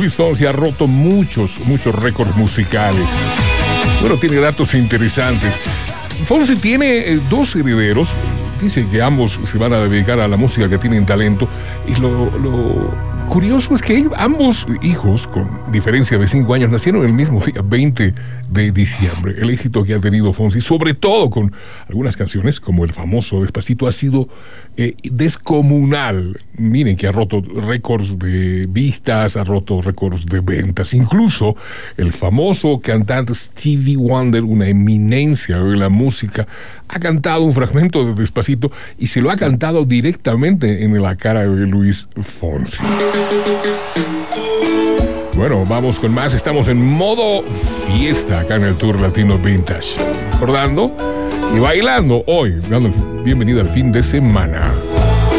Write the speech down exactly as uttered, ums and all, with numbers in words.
Luis Fonsi ha roto muchos, muchos récords musicales. Bueno, tiene datos interesantes. Fonsi tiene eh, dos herederos. Dice que ambos se van a dedicar a la música, que tienen talento. Y lo, lo curioso es que ambos hijos, con diferencia de cinco años, nacieron el mismo día, veinte de diciembre. El éxito que ha tenido Fonsi, sobre todo con algunas canciones, como el famoso Despacito, ha sido eh, descomunal. Miren que ha roto récords de vistas, ha roto récords de ventas. Incluso el famoso cantante Stevie Wonder, una eminencia de la música, ha cantado un fragmento de Despacito y se lo ha cantado directamente en la cara de Luis Fonsi. Bueno, vamos con más. Estamos en modo fiesta acá en el Tour Latino Vintage. Recordando y bailando hoy, dando bienvenida al fin de semana.